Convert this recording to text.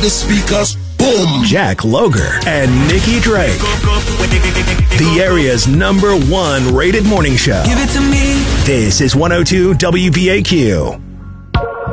the speakers. Boom! Jack Loger and Nikki Drake. The area's #1 rated morning show. Give it to me. This is 102 WVAQ.